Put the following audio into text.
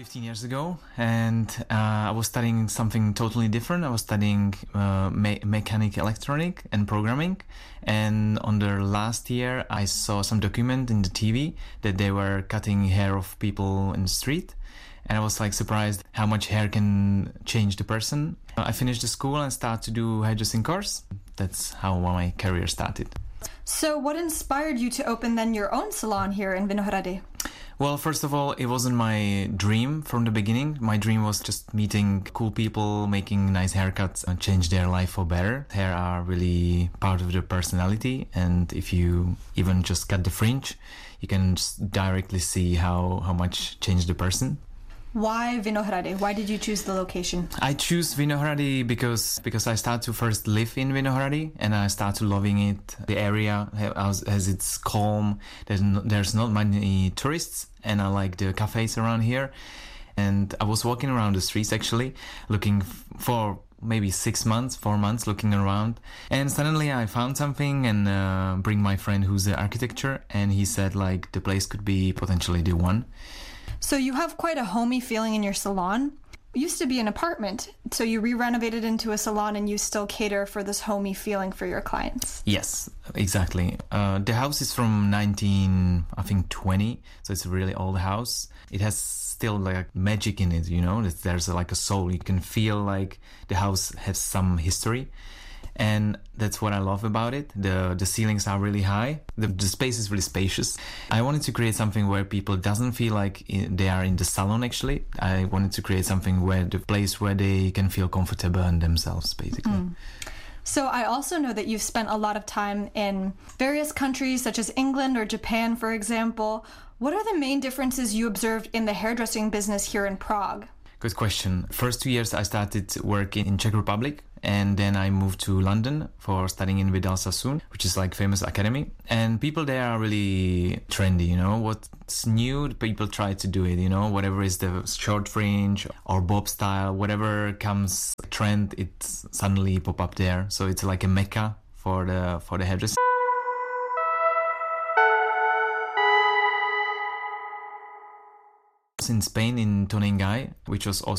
15 years ago, and I was studying something totally different. I was studying mechanic, electronic, and programming. And on the last year, I saw some document in the TV that they were cutting hair of people in the street. And I was like surprised how much hair can change the person. I finished the school and started to do hairdressing course. That's how my career started. So what inspired you to open then your own salon here in Vinohrady? Well, first of all, it wasn't my dream from the beginning. My dream was just meeting cool people, making nice haircuts and change their life for better. Hair are really part of their personality. And if you even just cut the fringe, you can just directly see how much changed the person. Why Vinohrady? Why did you choose the location? I choose Vinohrady because I started to first live in Vinohrady and I started loving it. The area has its calm. There's not many tourists and I like the cafes around here. And I was walking around the streets actually, looking for maybe 4 months looking around. And suddenly I found something and bring my friend who's the architecture and he said like the place could be potentially the one. So you have quite a homey feeling in your salon. It used to be an apartment, so you re-renovated into a salon and you still cater for this homey feeling for your clients. Yes, exactly. The house is from 20, so it's a really old house. It has still like magic in it, you know, there's like a soul. You can feel like the house has some history. And that's what I love about it. The ceilings are really high. The space is really spacious. I wanted to create something where people doesn't feel like they are in the salon actually. I wanted to create something where the place where they can feel comfortable in themselves basically. So I also know that you've spent a lot of time in various countries such as England or Japan, for example. What are the main differences you observed in the hairdressing business here in Prague? Good question. First 2 years I started working in Czech Republic and then I moved to London for studying in Vidal Sassoon, which is like famous academy. And people there are really trendy, you know. What's new, people try to do it, you know. Whatever is the short fringe or bob style, whatever comes trend, it suddenly pop up there. So it's like a mecca for the hairdressing. In Spain, in Tonengai, which was also